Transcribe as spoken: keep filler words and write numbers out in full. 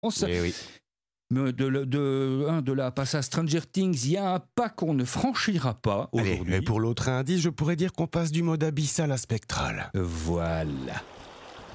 Oui, oui. De, de, de, hein, de là, passe à Stranger Things, il y a un pas qu'on ne franchira pas aujourd'hui. Allez, mais pour l'autre indice, je pourrais dire qu'on passe du mode abyssal à spectral. Voilà.